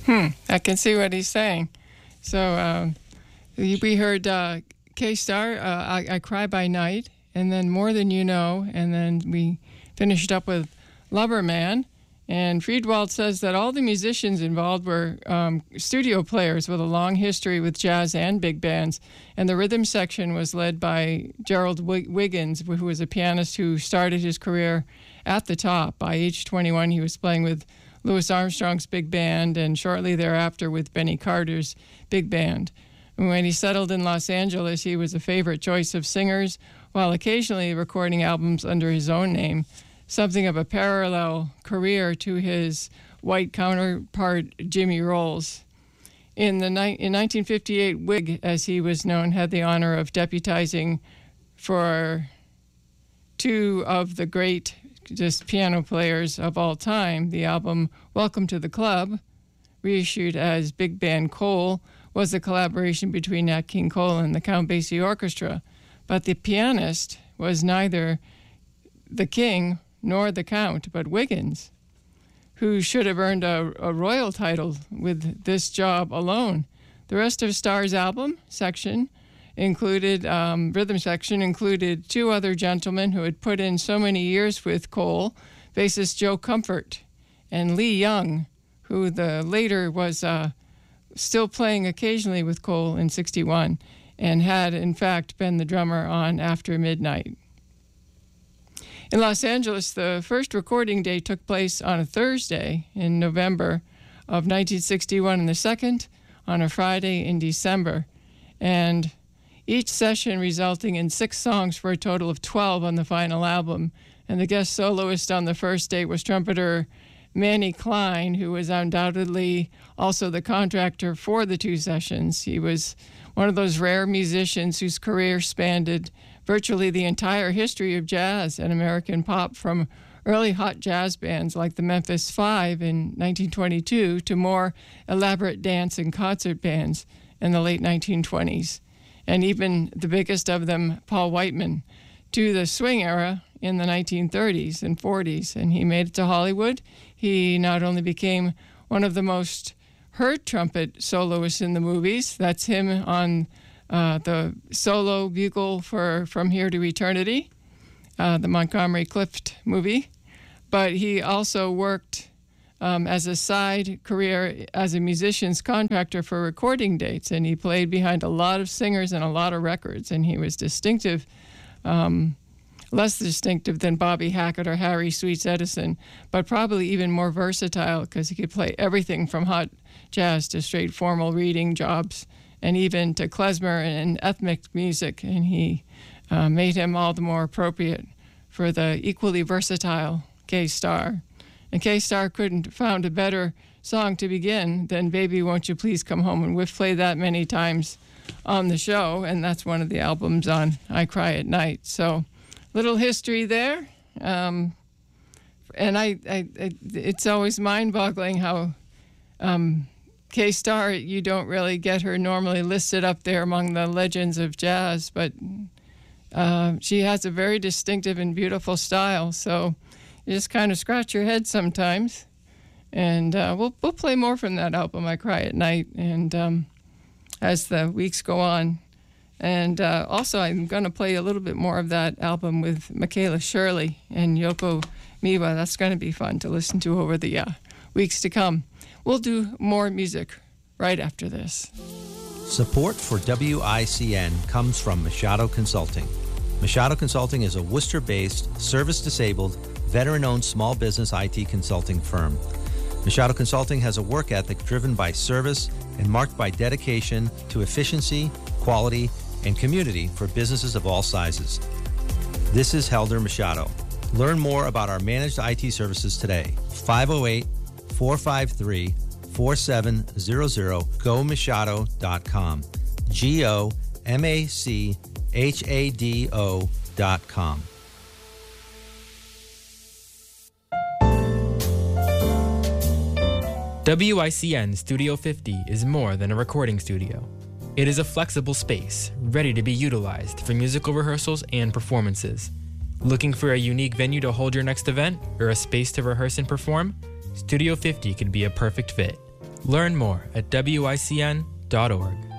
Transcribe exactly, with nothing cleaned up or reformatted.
Hmm, I can see what he's saying. So um, we heard uh, K-Star, uh, I, I Cry by Night, and then More Than You Know, and then we finished up with Loverman. And Friedwald says that all the musicians involved were um, studio players with a long history with jazz and big bands. And the rhythm section was led by Gerald Wig- Wiggins, who was a pianist who started his career at the top. By age twenty-one, he was playing with Louis Armstrong's big band, and shortly thereafter with Benny Carter's big band. And when he settled in Los Angeles, he was a favorite choice of singers, while occasionally recording albums under his own name, something of a parallel career to his white counterpart, Jimmy Rolls. In, the ni- in nineteen fifty-eight, Wig, as he was known, had the honor of deputizing for two of the great just piano players of all time. The album Welcome to the Club, reissued as Big Band Cole, was a collaboration between Nat King Cole and the Count Basie Orchestra. But the pianist was neither the king nor the Count, but Wiggins, who should have earned a, a royal title with this job alone. The rest of Starr's album section included, um, rhythm section included two other gentlemen who had put in so many years with Cole, bassist Joe Comfort and Lee Young, who the later was uh, still playing occasionally with Cole in sixty-one and had, in fact, been the drummer on After Midnight. In Los Angeles, the first recording day took place on a Thursday in November of nineteen sixty-one, and the second on a Friday in December. And each session resulting in six songs for a total of twelve on the final album. And the guest soloist on the first date was trumpeter Manny Klein, who was undoubtedly also the contractor for the two sessions. He was one of those rare musicians whose career spanned virtually the entire history of jazz and American pop, from early hot jazz bands like the Memphis Five in nineteen twenty-two to more elaborate dance and concert bands in the late nineteen twenties. And even the biggest of them, Paul Whiteman, to the swing era in the nineteen thirties and forties. And he made it to Hollywood. He not only became one of the most heard trumpet soloists in the movies, that's him on uh, the solo bugle for From Here to Eternity, uh, the Montgomery Clift movie, but he also worked Um, as a side career as a musician's contractor for recording dates, and he played behind a lot of singers and a lot of records, and he was distinctive, um, less distinctive than Bobby Hackett or Harry Sweets Edison, but probably even more versatile because he could play everything from hot jazz to straight formal reading jobs, and even to klezmer and ethnic music, and he uh, made him all the more appropriate for the equally versatile K-Star. And K-Star couldn't have found a better song to begin than Baby Won't You Please Come Home, and we've played that many times on the show, and that's one of the albums on I Cry at Night. So little history there. Um, and I, I, I, it's always mind-boggling how um, K-Star, you don't really get her normally listed up there among the legends of jazz, but uh, she has a very distinctive and beautiful style, so you just kind of scratch your head sometimes. And uh, we'll we'll play more from that album, I Cry at Night, and um, as the weeks go on. And uh, also, I'm going to play a little bit more of that album with Michaela Shirley and Yoko Miwa. That's going to be fun to listen to over the uh, weeks to come. We'll do more music right after this. Support for W I C N comes from Machado Consulting. Machado Consulting is a Worcester-based, service-disabled, veteran-owned small business I T consulting firm. Machado Consulting has a work ethic driven by service and marked by dedication to efficiency, quality, and community for businesses of all sizes. This is Helder Machado. Learn more about our managed I T services today. five oh eight, four five three, four seven zero zero, go machado dot com. G O M A C H A D O dot com. W I C N Studio fifty is more than a recording studio. It is a flexible space, ready to be utilized for musical rehearsals and performances. Looking for a unique venue to hold your next event or a space to rehearse and perform? Studio fifty could be a perfect fit. Learn more at W I C N dot org.